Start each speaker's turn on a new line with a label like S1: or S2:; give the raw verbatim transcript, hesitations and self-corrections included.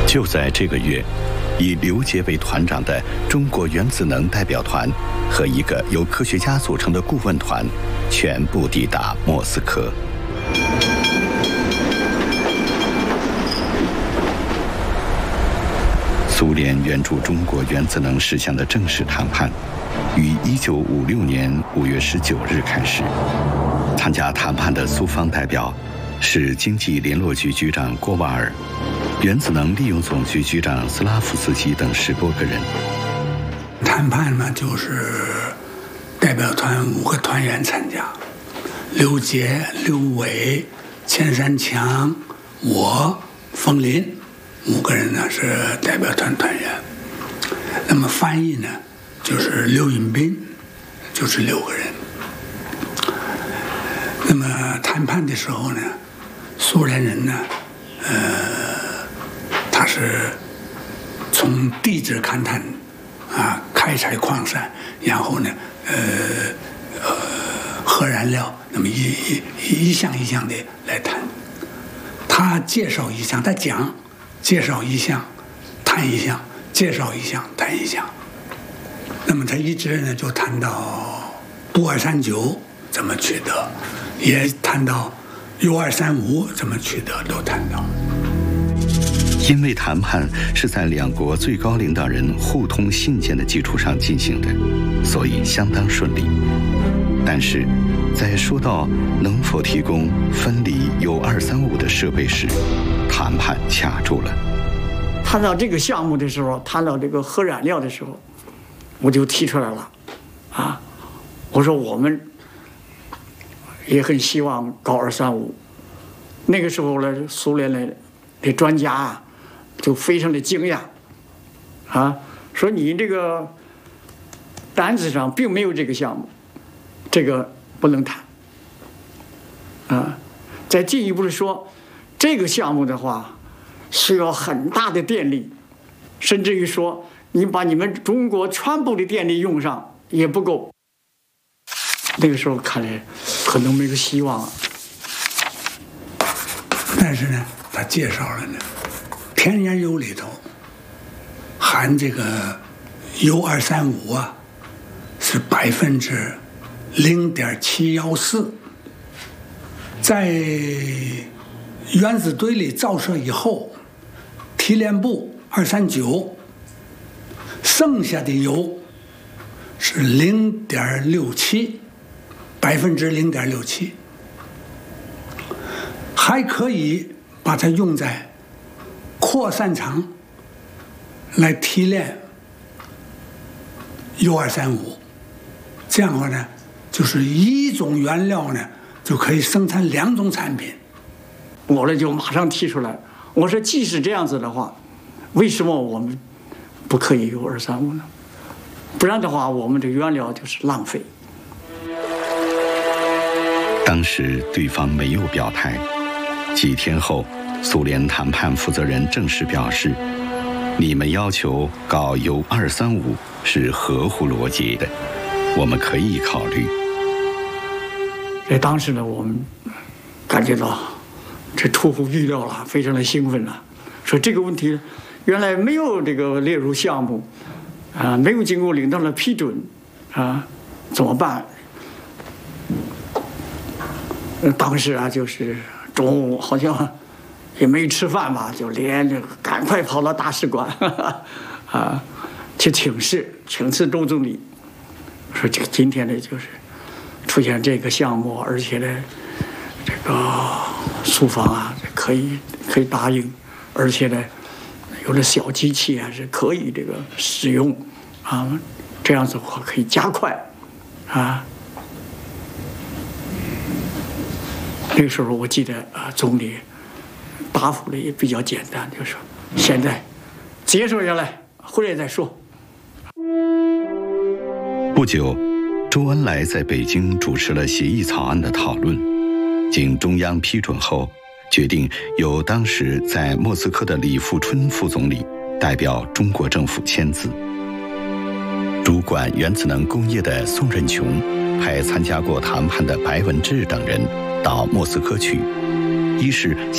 S1: 就在这个月，以刘杰为团长的中国原子能代表团和一个由科学家组成的顾问团全部抵达莫斯科。苏联援助中国原子能事项的正式谈判，于一九五六年五月十九日开始。参加谈判的苏方代表是经济联络局局长郭瓦尔、原子能利用总局局长斯拉夫斯基等十多个人。
S2: 谈判呢，就是代表团五个团员参加，刘杰、刘伟、钱山强、我、冯林五个人呢是代表团团员。那么翻译呢，就是刘允斌，就是六个人。那么谈判的时候呢，苏联人呢，呃，他是从地质勘探啊，开采矿山，然后呢，呃呃，核燃料，那么一一一项一项的来谈。他介绍一项，他讲，介绍一项，谈一项，介绍一项，谈一项。那么他一直呢就谈到钚二三九怎么取得，也谈到铀二三五怎么取得，都谈到。
S1: 因为谈判是在两国最高领导人互通信件的基础上进行的，所以相当顺利。但是，在说到能否提供分离铀二三五的设备时，谈判卡住了。
S3: 谈到这个项目的时候，谈到这个核燃料的时候，我就提出来了，啊，我说我们也很希望搞二三五。那个时候呢，苏联的的专家啊，就非常的惊讶，啊，说你这个单子上并没有这个项目，这个不能谈。啊，再进一步的说，这个项目的话，需要很大的电力，甚至于说你把你们中国全部的电力用上也不够。那个时候看来可能没有希望了。
S2: 但是呢，他介绍了呢，天然油里头含这个铀二三五啊，是百分之零点七幺四，在原子堆里照射以后，提炼部二三九，剩下的油是零点六七，百分之零点六七。还可以把它用在扩散厂来提炼铀二三五，这样的话呢，就是一种原料呢就可以生产两种产品。
S3: 我呢就马上提出来，我说即使这样子的话，为什么我们不可以铀二三五呢？不然的话，我们这原料就是浪费。
S1: 当时对方没有表态。几天后，苏联谈判负责人正式表示，你们要求搞铀二三五是合乎逻辑的，我们可以考虑。
S3: 在当时呢，我们感觉到这出乎预料了，非常的兴奋了。说这个问题原来没有这个列入项目，啊，没有经过领导的批准，啊，怎么办？当时啊，就是中午好像也没吃饭吧，就连着赶快跑到大使馆，哈哈啊，去请示请示周总理，说这个今天呢就是出现这个项目，而且呢这个苏方啊可以可以答应，而且呢有的小机器啊是可以这个使用啊，这样子的话可以加快啊。那个时候我记得啊，总理答复的也比较简单，就说现在接受下来，回来再说。
S1: 不久，周恩来在北京主持了协议草案的讨论，经中央批准后，决定由当时在莫斯科的李富春副总理代表中国政府签字。主管原子能工业的宋任穷派参加过谈判的白文志等人到莫斯科去，一是